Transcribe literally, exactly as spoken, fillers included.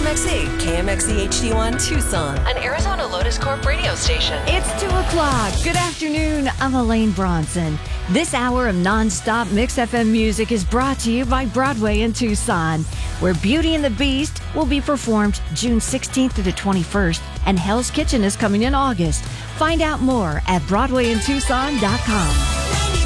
X E, K M X E H D one, Tucson, an Arizona Lotus Corp radio station. It's two o'clock. Good afternoon. I'm Elaine Bronson. This hour of nonstop Mix F M music is brought to you by Broadway in Tucson, where Beauty and the Beast will be performed June sixteenth to the twenty-first, and Hell's Kitchen is coming in August. Find out more at broadway in tucson dot com.